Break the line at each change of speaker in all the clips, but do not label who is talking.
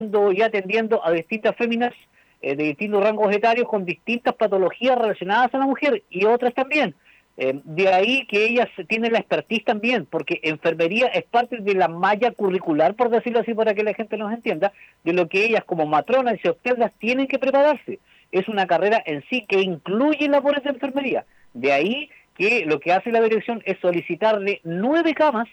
y atendiendo a distintas féminas de distintos rangos etarios con distintas patologías relacionadas a la mujer y otras también. De ahí que ellas tienen la expertise también, porque enfermería es parte de la malla curricular, por decirlo así, para que la gente nos entienda, de lo que ellas como matronas y obstetras tienen que prepararse. Es una carrera en sí que incluye labores de enfermería. De ahí que lo que hace la dirección es solicitarle 9 camas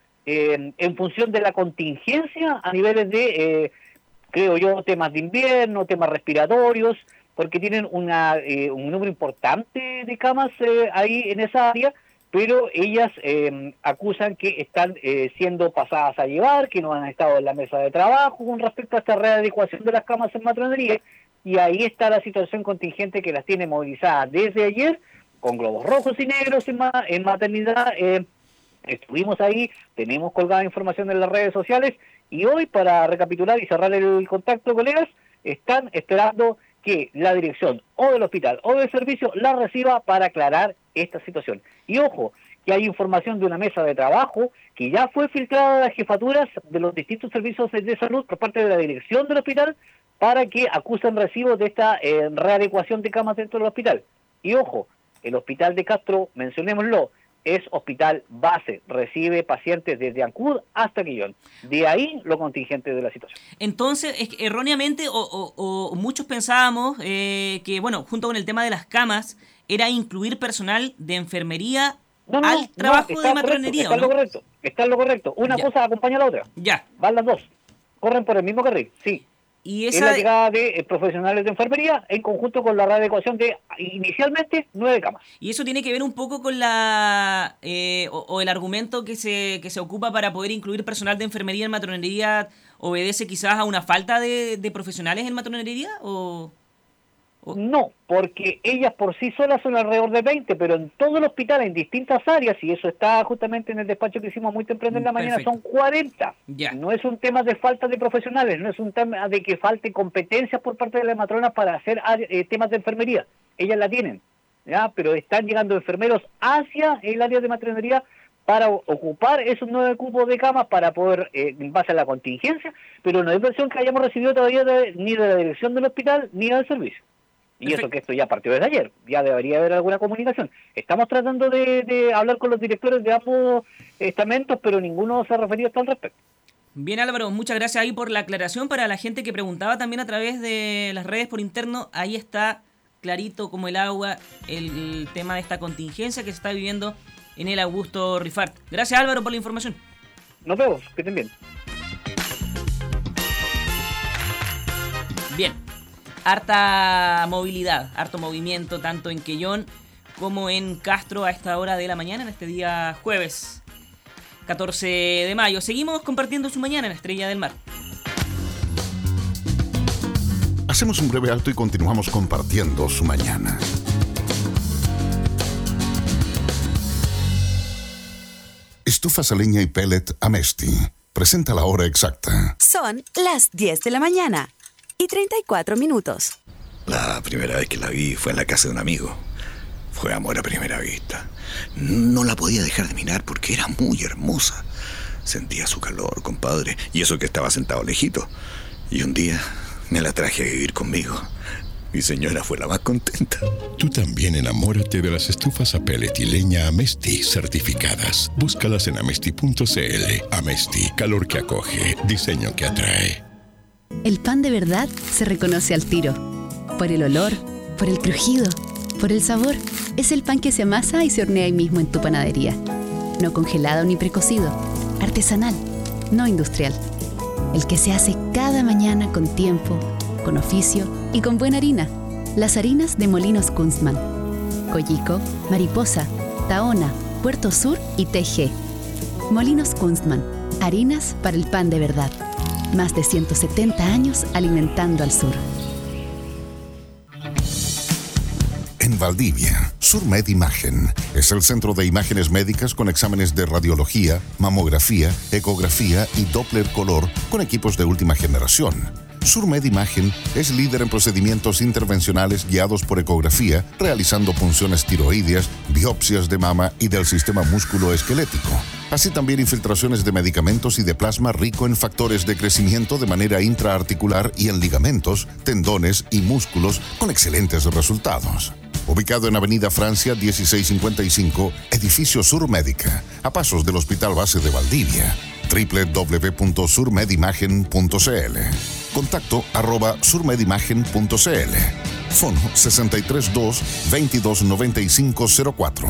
en función de la contingencia a niveles de, creo yo, temas de invierno, temas respiratorios, porque tienen un número importante de camas ahí en esa área, pero ellas acusan que están siendo pasadas a llevar, que no han estado en la mesa de trabajo con respecto a esta readecuación de las camas en matronería, y ahí está la situación contingente que las tiene movilizadas desde ayer, con globos rojos y negros en maternidad. Estuvimos ahí, tenemos colgada información en las redes sociales, y hoy, para recapitular y cerrar el contacto, colegas, están esperando que la dirección o del hospital o del servicio la reciba para aclarar esta situación. Y ojo, que hay información de una mesa de trabajo que ya fue filtrada a las jefaturas de los distintos servicios de salud por parte de la dirección del hospital para que acusen recibos de esta readecuación de camas dentro del hospital. Y ojo, el hospital de Castro, mencionémoslo, es hospital base, recibe pacientes desde Ancud hasta Quillón. De ahí lo contingente de la situación.
Entonces, es que erróneamente, o muchos pensábamos que, bueno, junto con el tema de las camas, era incluir personal de enfermería al trabajo de matronería.
Está en lo correcto. Una cosa acompaña a la otra.
Ya.
Van las dos. Corren por el mismo carril, sí.
Y
es la llegada de profesionales de enfermería en conjunto con la readecuación de inicialmente 9 camas.
Y eso tiene que ver un poco con la o el argumento que se ocupa para poder incluir personal de enfermería en matronería. ¿Obedece quizás a una falta de profesionales en matronería?
No, porque ellas por sí solas son alrededor de 20, pero en todo el hospital, en distintas áreas, y eso está justamente en el despacho que hicimos muy temprano en la mañana, son 40.
Ya.
No es un tema de falta de profesionales, no es un tema de que falte competencias por parte de las matronas para hacer temas de enfermería. Ellas la tienen, ¿ya? Pero están llegando enfermeros hacia el área de matronería para ocupar esos 9 cupos de camas para poder, en base a la contingencia, pero no es versión que hayamos recibido todavía ni de la dirección del hospital ni del servicio. Y Perfecto. Eso que esto ya partió desde ayer, ya debería haber alguna comunicación. Estamos tratando de hablar con los directores de ambos estamentos, pero ninguno se ha referido hasta al respecto.
Bien, Álvaro, muchas gracias ahí por la aclaración. Para la gente que preguntaba también a través de las redes por interno, ahí está clarito como el agua el tema de esta contingencia que se está viviendo en el Augusto Rifart. Gracias, Álvaro, por la información.
Nos vemos, que estén bien.
Bien. Harta movilidad, harto movimiento, tanto en Quellón como en Castro a esta hora de la mañana, en este día jueves 14 de mayo. Seguimos compartiendo su mañana en Estrella del Mar.
Hacemos un breve alto y continuamos compartiendo su mañana. Estufas a leña y pellet Amesti. Presenta la hora exacta.
Son las 10 de la mañana. Y 34 minutos.
La primera vez que la vi fue en la casa de un amigo. Fue amor a primera vista. No la podía dejar de mirar porque era muy hermosa. Sentía su calor, compadre, y eso que estaba sentado lejito. Y un día me la traje a vivir conmigo. Mi señora fue la más contenta.
Tú también enamórate de las estufas a pellet y leña Amesti certificadas. Búscalas en amesti.cl. Amesti, calor que acoge, diseño que atrae.
El pan de verdad se reconoce al tiro. Por el olor, por el crujido, por el sabor. Es el pan que se amasa y se hornea ahí mismo en tu panadería. No congelado ni precocido. Artesanal, no industrial. El que se hace cada mañana con tiempo, con oficio y con buena harina. Las harinas de Molinos Kunstmann. Coyico, Mariposa, Tahona, Puerto Sur y TG. Molinos Kunstmann. Harinas para el pan de verdad. Más de 170 años alimentando al sur.
En Valdivia, Surmed Imagen es el centro de imágenes médicas con exámenes de radiología, mamografía, ecografía y Doppler color con equipos de última generación. Surmed Imagen es líder en procedimientos intervencionales guiados por ecografía, realizando punciones tiroideas, biopsias de mama y del sistema músculo-esquelético. Así también infiltraciones de medicamentos y de plasma rico en factores de crecimiento de manera intraarticular y en ligamentos, tendones y músculos con excelentes resultados. Ubicado en Avenida Francia 1655, Edificio Sur Médica, a pasos del Hospital Base de Valdivia. www.surmedimagen.cl. Contacto @surmedimagen.cl. Fono 632-229504.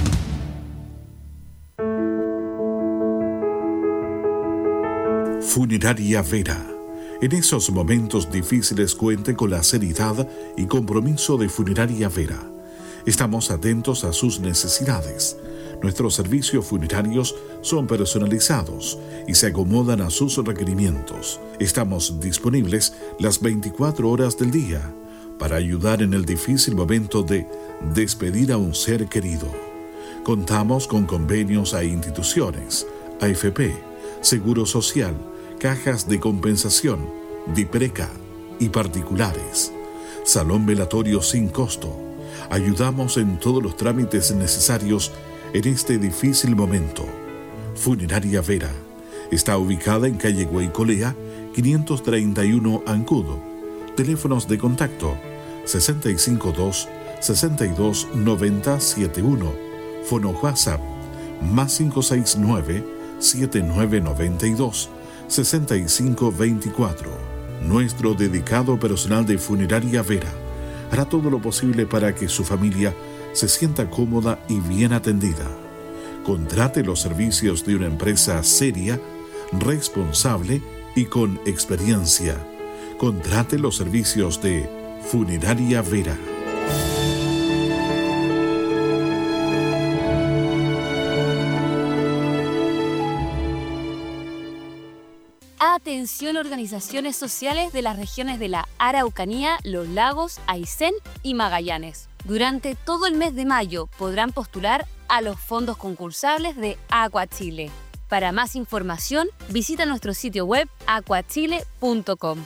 Funeraria Vera. En esos momentos difíciles cuente con la seriedad y compromiso de Funeraria Vera. Estamos atentos a sus necesidades. Nuestros servicios funerarios son personalizados y se acomodan a sus requerimientos. Estamos disponibles las 24 horas del día para ayudar en el difícil momento de despedir a un ser querido. Contamos con convenios a instituciones, AFP, Seguro Social, cajas de compensación, DIPRECA y particulares. Salón velatorio sin costo. Ayudamos en todos los trámites necesarios en este difícil momento. Funeraria Vera está ubicada en calle Guaycolea, 531 Ancudo. Teléfonos de contacto 652-629071. Fono WhatsApp +569 7992 6524. Nuestro dedicado personal de Funeraria Vera hará todo lo posible para que su familia se sienta cómoda y bien atendida. Contrate los servicios de una empresa seria, responsable y con experiencia. Contrate los servicios de Funeraria Vera.
Atención organizaciones sociales de las regiones de la Araucanía, Los Lagos, Aysén y Magallanes. Durante todo el mes de mayo podrán postular a los fondos concursables de Aqua Chile. Para más información, visita nuestro sitio web aquachile.com.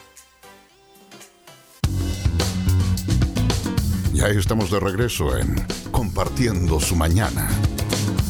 Ya estamos de regreso en Compartiendo su Mañana.